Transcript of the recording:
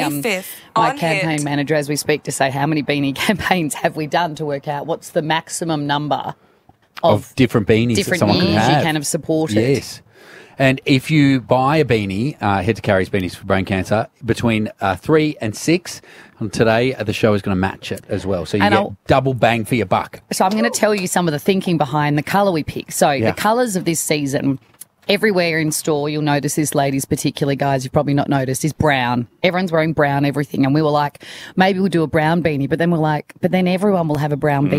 my campaign manager as we speak to say how many beanie campaigns have we done to work out what's the maximum number of different beanies that someone can have. You can have supported. Yes. And if you buy a beanie, head to Carrie's Beanies for Brain Cancer, between 3 and 6, and today the show is going to match it as well. So you get double bang for your buck. So I'm going to tell you some of the thinking behind the colour we pick. So the colours of this season, everywhere in store, you'll notice this, ladies particularly, guys, you've probably not noticed, is brown. Everyone's wearing brown everything. And we were like, maybe we'll do a brown beanie. But then we're like, but then everyone will have a brown beanie.